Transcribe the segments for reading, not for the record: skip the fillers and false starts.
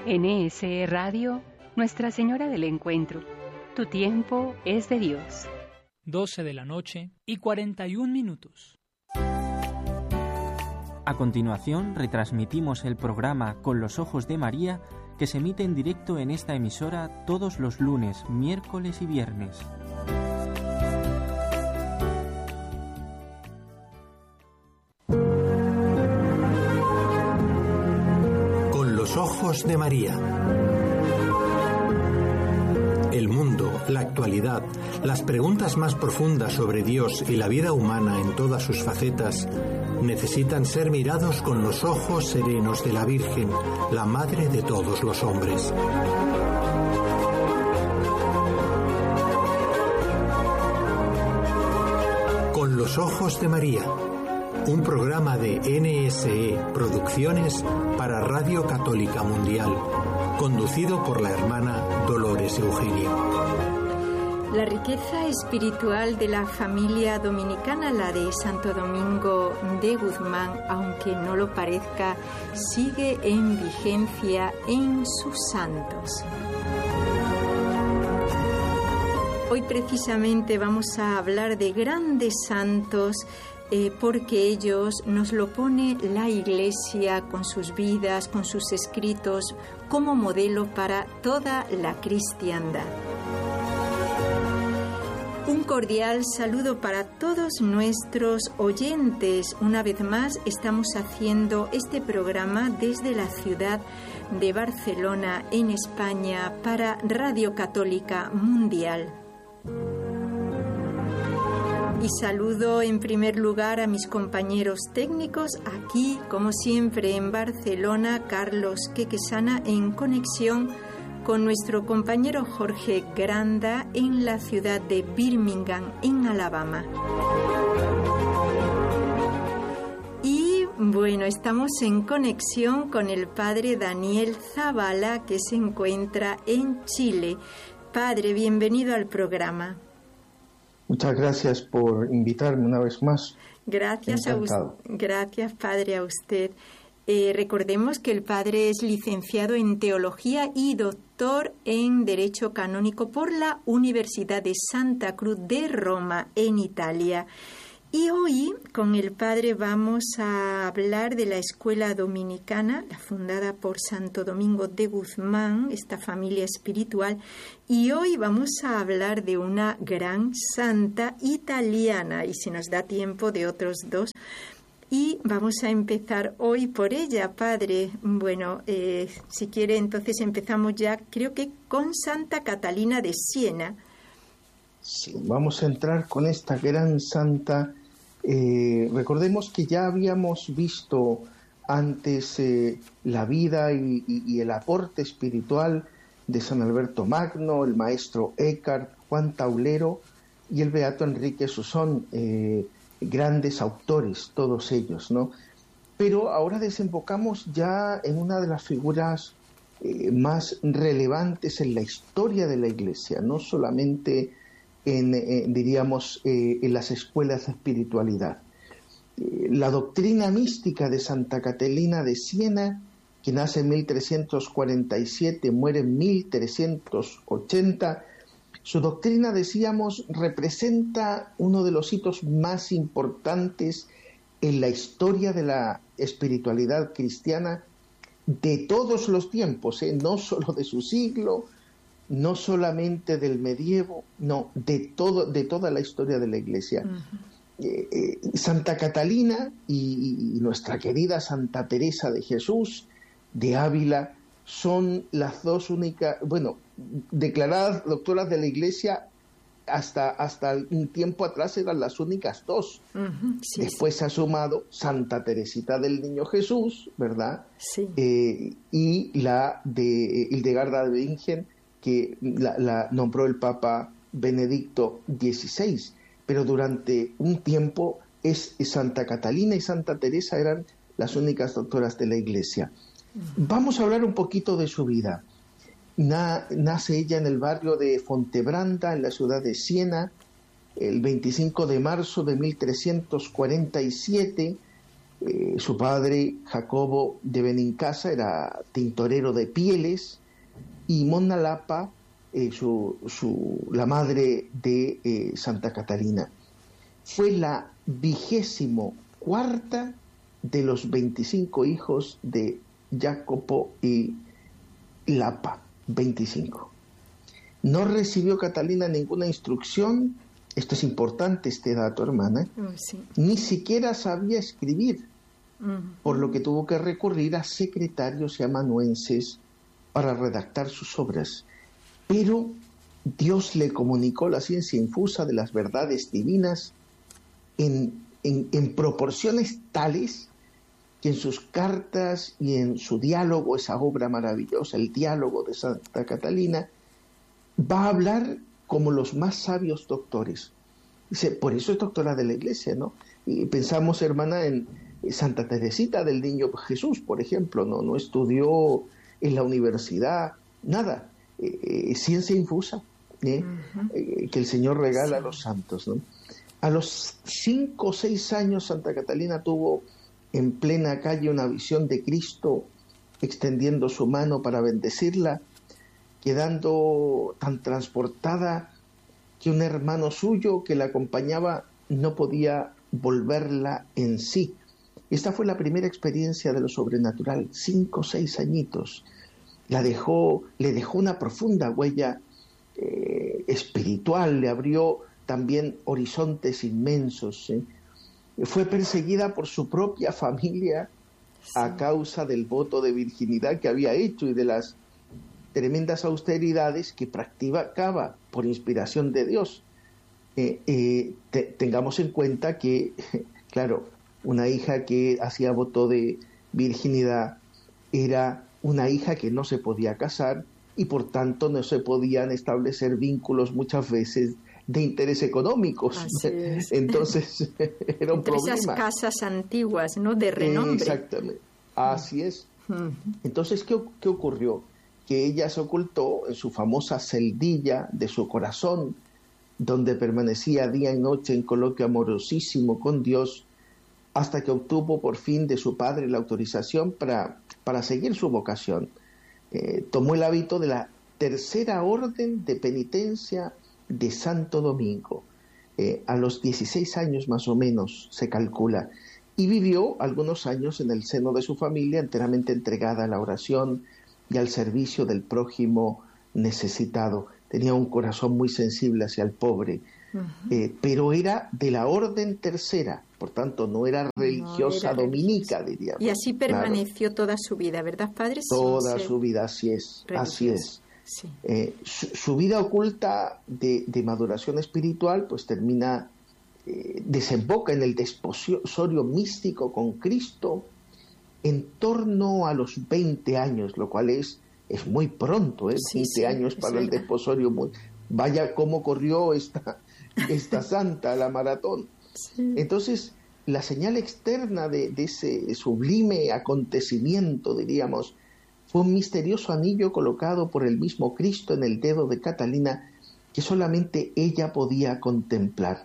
NSE Radio, Nuestra Señora del Encuentro. Tu tiempo es de Dios. 12:41 A continuación, retransmitimos el programa Con los Ojos de María, que se emite en directo en esta emisora todos los lunes, miércoles y viernes. Con los Ojos de María. El mundo, la actualidad, las preguntas más profundas sobre Dios y la vida humana en todas sus facetas necesitan ser mirados con los ojos serenos de la Virgen, la Madre de todos los hombres. Con los Ojos de María, un programa de NSE Producciones para Radio Católica Mundial, conducido por la hermana Dolores Eugenia. La riqueza espiritual de la familia dominicana, la de Santo Domingo de Guzmán, aunque no lo parezca, sigue en vigencia en sus santos. Hoy precisamente vamos a hablar de grandes santos, porque ellos nos lo pone la Iglesia con sus vidas, con sus escritos, como modelo para toda la cristiandad. Un cordial saludo para todos nuestros oyentes. Una vez más estamos haciendo este programa desde la ciudad de Barcelona, en España, para Radio Católica Mundial. Y saludo en primer lugar a mis compañeros técnicos aquí, como siempre en Barcelona, Carlos Quequesana, en conexión con nuestro compañero Jorge Granda en la ciudad de Birmingham, en Alabama. Y bueno, estamos en conexión con el padre Daniel Zavala, que se encuentra en Chile. Padre, bienvenido al programa. Muchas gracias por invitarme una vez más. Gracias, gracias, padre, a usted. Recordemos que el padre es licenciado en Teología y doctor en Derecho Canónico por la Universidad de Santa Cruz de Roma, en Italia. Y hoy con el padre vamos a hablar de la escuela dominicana, la fundada por Santo Domingo de Guzmán, esta familia espiritual. Y hoy vamos a hablar de una gran santa italiana, y si nos da tiempo, de otros dos. Y vamos a empezar hoy por ella, padre. Bueno, si quiere, entonces empezamos ya, creo que con Santa Catalina de Siena. Sí, vamos a entrar con esta gran santa. Recordemos que ya habíamos visto antes la vida y el aporte espiritual de San Alberto Magno, el maestro Eckhart, Juan Taulero y el beato Enrique Susón, grandes autores, todos ellos, ¿no? Pero ahora desembocamos ya en una de las figuras más relevantes en la historia de la Iglesia, no solamente en las escuelas de espiritualidad. La doctrina mística de Santa Catalina de Siena, que nace en 1347, muere en 1380, su doctrina, decíamos, representa uno de los hitos más importantes en la historia de la espiritualidad cristiana de todos los tiempos, no solo de su siglo, no solamente del medievo, no, de toda la historia de la Iglesia. Uh-huh. Santa Catalina y nuestra querida Santa Teresa de Jesús de Ávila son las dos únicas, declaradas doctoras de la Iglesia. Hasta un tiempo atrás eran las únicas dos. Uh-huh, sí, después sí. Se ha sumado Santa Teresita del Niño Jesús, ¿verdad? Sí. Y la de Hildegarda de Bingen, que la nombró el Papa Benedicto XVI. Pero durante un tiempo Santa Catalina y Santa Teresa eran las únicas doctoras de la Iglesia. Uh-huh. Vamos a hablar un poquito de su vida. Nace ella en el barrio de Fontebranda, en la ciudad de Siena, el 25 de marzo de 1347, Su padre, Jacobo de Benincasa, era tintorero de pieles, y Monna Lapa, la madre de Santa Catalina. Fue la 24ª de los 25 hijos de Jacopo y Lapa, 25. No recibió Catalina ninguna instrucción, esto es importante, este dato, hermana, sí. Ni siquiera sabía escribir, por lo que tuvo que recurrir a secretarios y amanuenses para redactar sus obras. Pero Dios le comunicó la ciencia infusa de las verdades divinas en proporciones tales que en sus cartas y en su diálogo, esa obra maravillosa, el diálogo de Santa Catalina, va a hablar como los más sabios doctores. Dice, por eso es doctora de la Iglesia, ¿no? Y pensamos, hermana, en Santa Teresita del Niño Jesús, por ejemplo, no estudió en la universidad, nada, ciencia infusa, que el Señor regala a los santos, ¿no? A los 5 o 6 años Santa Catalina tuvo en plena calle una visión de Cristo extendiendo su mano para bendecirla, quedando tan transportada que un hermano suyo que la acompañaba no podía volverla en sí. Esta fue la primera experiencia de lo sobrenatural, 5 o 6 añitos. Le dejó una profunda huella espiritual, le abrió también horizontes inmensos. Fue perseguida por su propia familia a causa del voto de virginidad que había hecho y de las tremendas austeridades que practicaba por inspiración de Dios. Tengamos en cuenta que, claro, una hija que hacía voto de virginidad era una hija que no se podía casar y por tanto no se podían establecer vínculos muchas veces de interés económicos. Entonces era un problema. Esas casas antiguas, ¿no? De renombre. Exactamente, así es. Entonces, ¿qué ocurrió? Que ella se ocultó en su famosa celdilla de su corazón, donde permanecía día y noche en coloquio amorosísimo con Dios, hasta que obtuvo por fin de su padre la autorización para seguir su vocación. Tomó el hábito de la tercera orden de penitencia de Santo Domingo, a los 16 años más o menos se calcula, y vivió algunos años en el seno de su familia enteramente entregada a la oración y al servicio del prójimo necesitado. Tenía un corazón muy sensible hacia el pobre, pero era de la orden tercera, por tanto no era religiosa dominica, diríamos. Y así permaneció toda su vida, ¿verdad, padre? Toda su vida, así es, así es. Sí. Su vida oculta de maduración espiritual pues termina, desemboca en el desposorio místico con Cristo en torno a los 20 años, lo cual es muy pronto, 20 años para el desposorio. Vaya cómo corrió esta santa la maratón. Sí. Entonces, la señal externa de ese sublime acontecimiento, diríamos, fue un misterioso anillo colocado por el mismo Cristo en el dedo de Catalina que solamente ella podía contemplar.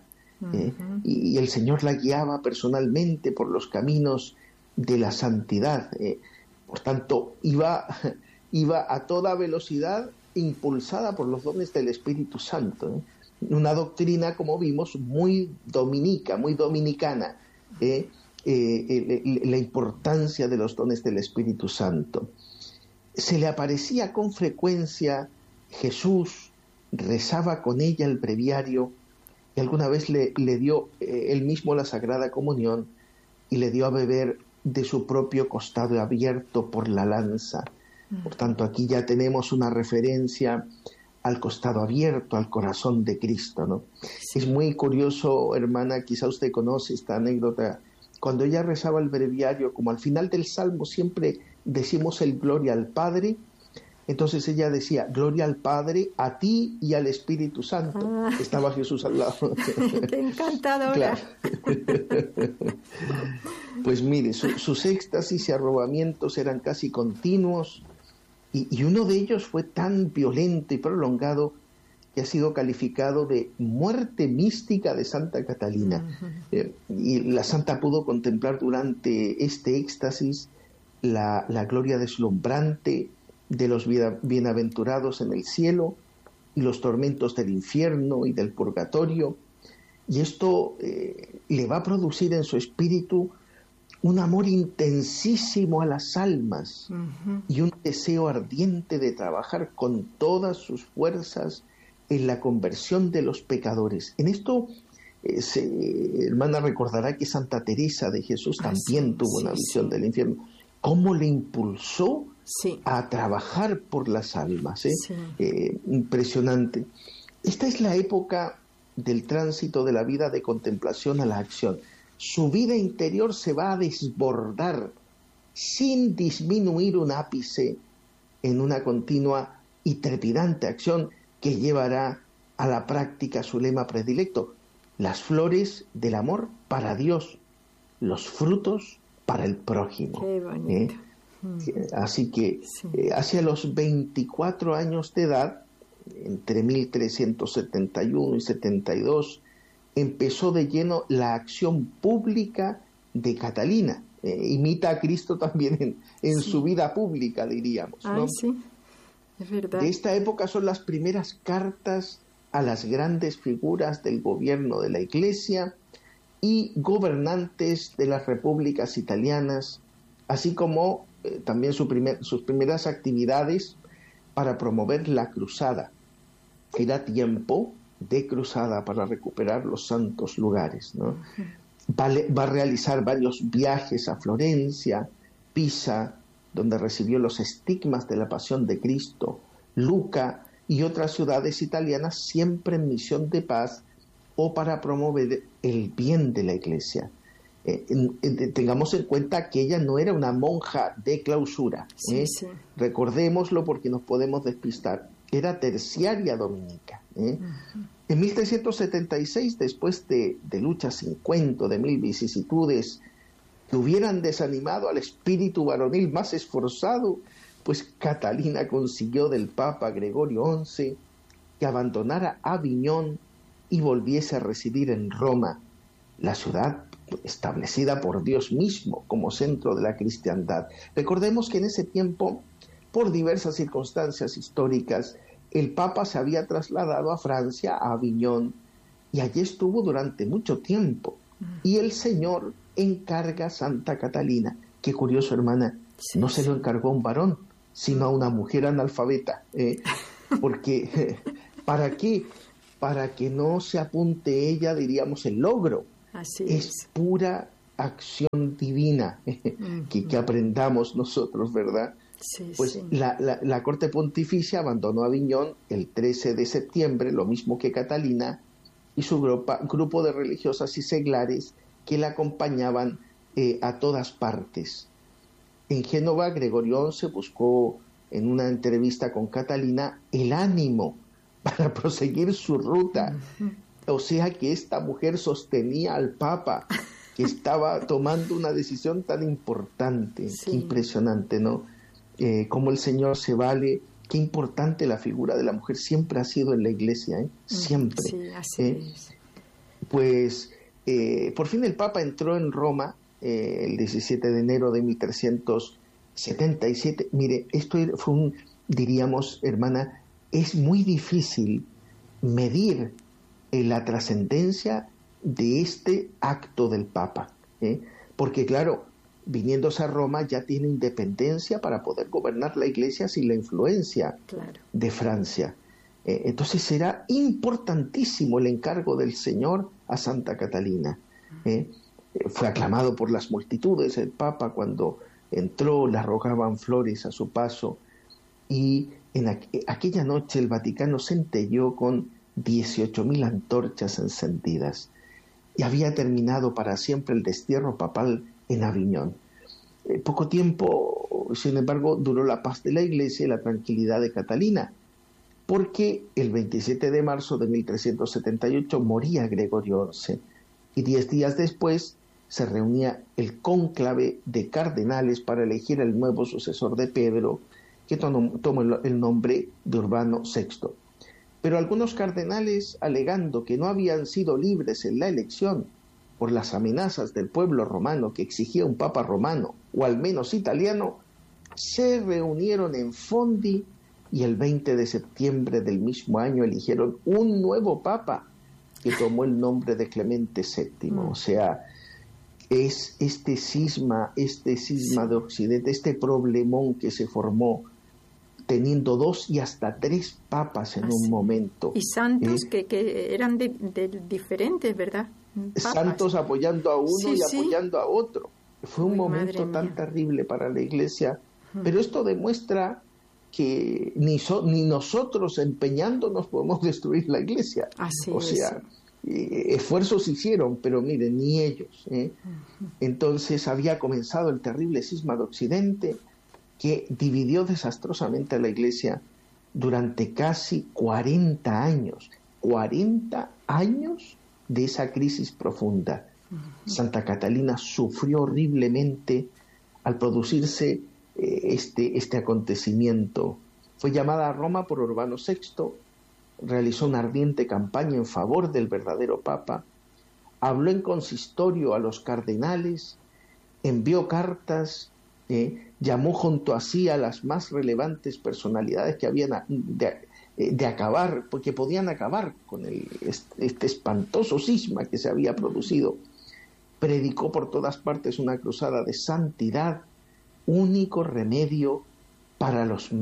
Y el Señor la guiaba personalmente por los caminos de la santidad. Por tanto, iba a toda velocidad impulsada por los dones del Espíritu Santo. Una doctrina, como vimos, muy dominica, muy dominicana. La importancia de los dones del Espíritu Santo. Se le aparecía con frecuencia Jesús, rezaba con ella el breviario y alguna vez le dio él mismo la Sagrada Comunión y le dio a beber de su propio costado abierto por la lanza. Por tanto, aquí ya tenemos una referencia al costado abierto, al corazón de Cristo, ¿no? Sí. Es muy curioso, hermana, quizá usted conoce esta anécdota. Cuando ella rezaba el breviario, como al final del Salmo siempre decimos el Gloria al Padre, entonces ella decía, Gloria al Padre, a ti y al Espíritu Santo. Estaba Jesús al lado. ¡Qué encantadora! Pues mire, sus éxtasis y arrobamientos eran casi continuos, y uno de ellos fue tan violento y prolongado que ha sido calificado de muerte mística de Santa Catalina. Y la santa pudo contemplar durante este éxtasis la gloria deslumbrante de los bienaventurados en el cielo y los tormentos del infierno y del purgatorio. Y esto le va a producir en su espíritu un amor intensísimo a las almas y un deseo ardiente de trabajar con todas sus fuerzas en la conversión de los pecadores. En esto, hermana, recordará que Santa Teresa de Jesús también tuvo una visión del infierno. ¿Cómo le impulsó a trabajar por las almas? Impresionante. Esta es la época del tránsito de la vida de contemplación a la acción. Su vida interior se va a desbordar sin disminuir un ápice en una continua y trepidante acción que llevará a la práctica su lema predilecto: las flores del amor para Dios, los frutos para el prójimo. Qué bonito. Así que hacia los 24 años de edad, entre 1371 y 72, empezó de lleno la acción pública de Catalina. Imita a Cristo también en su vida pública, diríamos, ¿no? Sí, es verdad. De esta época son las primeras cartas a las grandes figuras del gobierno de la Iglesia y gobernantes de las repúblicas italianas, así como también sus primeras actividades para promover la cruzada. Era tiempo de cruzada para recuperar los santos lugares, ¿no? Va a realizar varios viajes a Florencia, Pisa, donde recibió los estigmas de la pasión de Cristo, Lucca y otras ciudades italianas, siempre en misión de paz o para promover el bien de la Iglesia. Tengamos en cuenta que ella no era una monja de clausura. Recordémoslo porque nos podemos despistar. Era terciaria dominica. En 1376, después de luchas sin cuento, de 1000 vicisitudes que hubieran desanimado al espíritu varonil más esforzado, pues Catalina consiguió del Papa Gregorio XI que abandonara Aviñón y volviese a residir en Roma, la ciudad establecida por Dios mismo como centro de la cristiandad. Recordemos que en ese tiempo, por diversas circunstancias históricas, el Papa se había trasladado a Francia, a Aviñón, y allí estuvo durante mucho tiempo. Y el Señor encarga a Santa Catalina. Qué curioso, hermana, no se lo encargó a un varón, sino a una mujer analfabeta. Porque, ¿para qué? Para que no se apunte ella, diríamos, el logro. Así es pura acción divina que aprendamos nosotros, ¿verdad? La corte pontificia abandonó Aviñón el 13 de septiembre, lo mismo que Catalina y su grupo de religiosas y seglares que la acompañaban a todas partes. En Génova, Gregorio XI buscó en una entrevista con Catalina el ánimo para proseguir su ruta. O sea que esta mujer sostenía al Papa, que estaba tomando una decisión tan importante. Qué impresionante, ¿no? Cómo el Señor se vale. Qué importante la figura de la mujer siempre ha sido en la Iglesia, siempre. Sí, así es. Pues por fin el Papa entró en Roma el 17 de enero de 1377. Mire, esto fue diríamos, hermana, es muy difícil medir la trascendencia de este acto del Papa, porque claro, viniéndose a Roma ya tiene independencia para poder gobernar la Iglesia sin la influencia de Francia. Entonces será importantísimo el encargo del Señor a Santa Catalina. Fue aclamado por las multitudes. El Papa, cuando entró, le arrojaban flores a su paso, y en aquella noche el Vaticano centelleó con 18.000 antorchas encendidas, y había terminado para siempre el destierro papal en Aviñón. Poco tiempo, sin embargo, duró la paz de la Iglesia y la tranquilidad de Catalina, porque el 27 de marzo de 1378 moría Gregorio XI, y 10 días después se reunía el cónclave de cardenales para elegir el nuevo sucesor de Pedro, que tomó el nombre de Urbano VI. Pero algunos cardenales, alegando que no habían sido libres en la elección por las amenazas del pueblo romano que exigía un papa romano, o al menos italiano, se reunieron en Fondi y el 20 de septiembre del mismo año eligieron un nuevo papa que tomó el nombre de Clemente VII. O sea, es este cisma de Occidente, este problemón que se formó teniendo 2 y hasta 3 papas en un momento. Y santos que eran de diferentes, ¿verdad? Papas. Santos apoyando a uno y apoyando a otro. Fue un momento tan terrible para la Iglesia, pero esto demuestra que ni nosotros empeñándonos podemos destruir la Iglesia. Esfuerzos hicieron, pero miren, ni ellos. Entonces había comenzado el terrible cisma de Occidente, que dividió desastrosamente a la Iglesia durante casi 40 años. 40 años de esa crisis profunda. Santa Catalina sufrió horriblemente al producirse este acontecimiento. Fue llamada a Roma por Urbano VI, realizó una ardiente campaña en favor del verdadero Papa, habló en consistorio a los cardenales, envió cartas, llamó junto a sí a las más relevantes personalidades que habían de acabar, porque podían acabar con este espantoso cisma que se había producido. Predicó por todas partes una cruzada de santidad, único remedio para los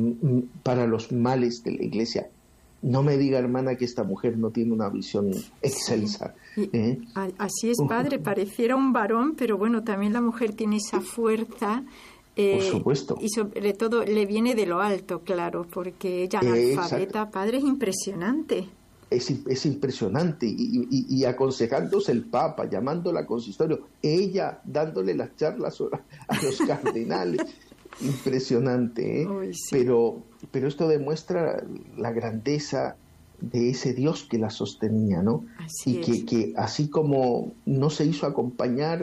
males de la Iglesia. No me diga, hermana, que esta mujer no tiene una visión excelsa. Así es, padre, pareciera un varón, pero bueno, también la mujer tiene esa fuerza. Por supuesto. Y sobre todo le viene de lo alto, claro, porque ella analfabeta, padre, es impresionante. Es impresionante, y aconsejándose el Papa, llamándola a consistorio, ella dándole las charlas a los cardenales. Impresionante, Uy, sí. Pero esto demuestra la grandeza de ese Dios que la sostenía, ¿no? Que así como no se hizo acompañar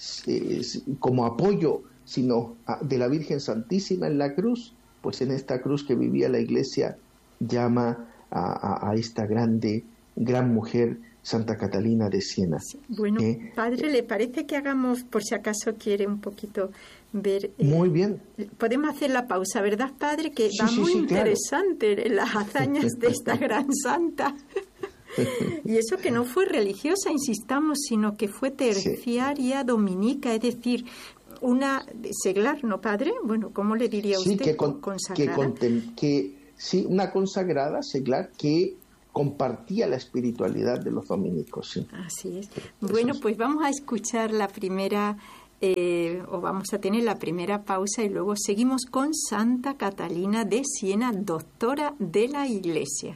como apoyo, sino de la Virgen Santísima en la cruz, pues en esta cruz que vivía la Iglesia llama a esta gran mujer, Santa Catalina de Siena. Sí. Bueno, padre, ¿le parece que hagamos, por si acaso quiere un poquito ver? Muy bien. Podemos hacer la pausa, ¿verdad, padre? Que va muy interesante, claro, las hazañas de esta gran santa. Y eso que no fue religiosa, insistamos, sino que fue terciaria dominica, es decir, una seglar, ¿no, padre? Bueno, ¿cómo le diría usted? Consagrada. Sí, una consagrada seglar que compartía la espiritualidad de los dominicos. Sí. Así es. Bueno, pues vamos a escuchar la primera, o vamos a tener la primera pausa y luego seguimos con Santa Catalina de Siena, doctora de la Iglesia.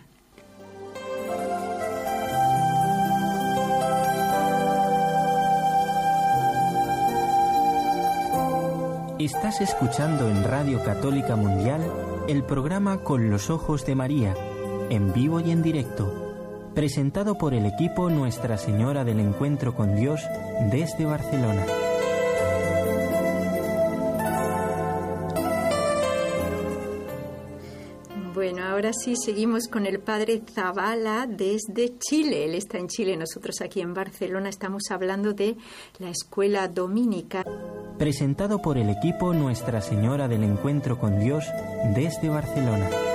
Estás escuchando en Radio Católica Mundial el programa Con los Ojos de María, en vivo y en directo, presentado por el equipo Nuestra Señora del Encuentro con Dios desde Barcelona. Bueno, ahora sí seguimos con el padre Zavala desde Chile. Él está en Chile, nosotros aquí en Barcelona estamos hablando de la escuela dominica. Presentado por el equipo Nuestra Señora del Encuentro con Dios desde Barcelona.